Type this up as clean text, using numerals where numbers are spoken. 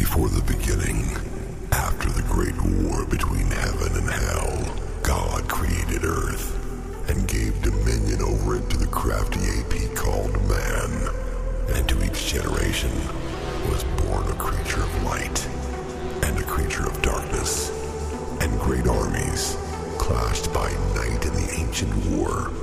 Before the beginning, after the great war between heaven and hell, God created Earth and gave dominion over it to the crafty AP called man. And to each generation was born a creature of light and a creature of darkness. And great armies clashed by night in the ancient war.